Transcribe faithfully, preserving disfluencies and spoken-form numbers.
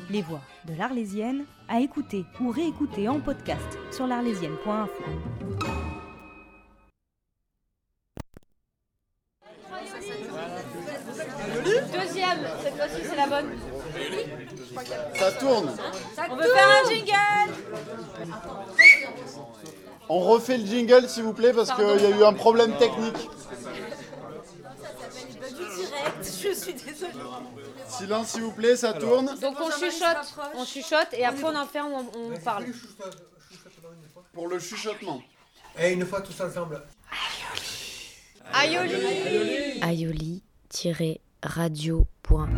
Les voix de l'Arlésienne, à écouter ou réécouter en podcast sur l'arlésienne point info. Deuxième, cette fois-ci c'est la bonne. Ça tourne. On veut faire un jingle. On refait le jingle s'il vous plaît parce qu'il y a eu un problème technique. Je suis désolée. Silence s'il vous plaît, ça tourne. Donc on chuchote, on chuchote et après on en fait, on, on parle. Pour le chuchotement. Et une fois tout ça ensemble. Aioli. aioli tiret radio point